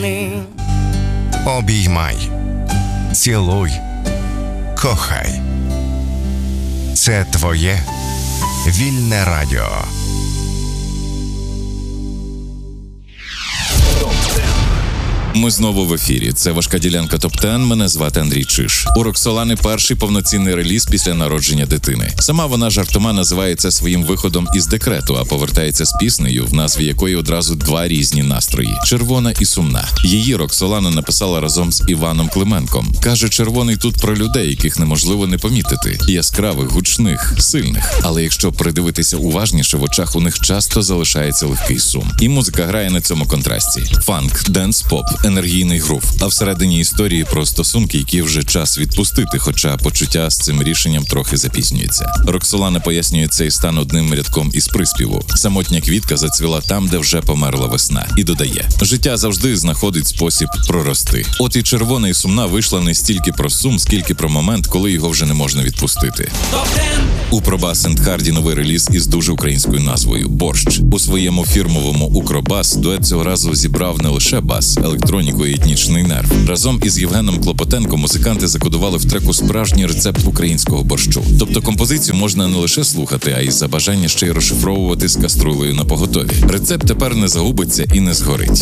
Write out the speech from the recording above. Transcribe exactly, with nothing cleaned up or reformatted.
Обіймай, цілуй, кохай. Це твоє вільне радіо. Ми знову в ефірі. Це важка ділянка топ десять. Мене звати Андрій Чиш. У Роксолани перший повноцінний реліз після народження дитини. Сама вона жартома називає це своїм виходом із декрету, а повертається з піснею, в назві якої одразу два різні настрої – червона і сумна. Її Роксолана написала разом з Іваном Клименком. Каже, червоний тут про людей, яких неможливо не помітити. Яскравих, гучних, сильних. Але якщо придивитися уважніше, в очах у них часто залишається легкий сум. І музика грає на цьому контрасті. Фанк, денс, поп, енергійний грув. А всередині історії про стосунки, які вже час відпустити, хоча почуття з цим рішенням трохи запізнюється. Роксолана пояснює цей стан одним рядком із приспіву. Самотня квітка зацвіла там, де вже померла весна. І додає: життя завжди знаходить спосіб прорости. От і червона і сумна вийшла не стільки про сум, скільки про момент, коли його вже не можна відпустити. У Пробас енд Харді новий реліз із дуже українською назвою «Борщ». У своєму фірмовому «Укробас» дует цього разу зібрав не лише бас, електроніку і етнічний нерв. Разом із Євгеном Клопотенко музиканти закодували в треку справжній рецепт українського борщу. Тобто композицію можна не лише слухати, а й за бажання ще й розшифровувати з каструлею на поготові. Рецепт тепер не загубиться і не згорить.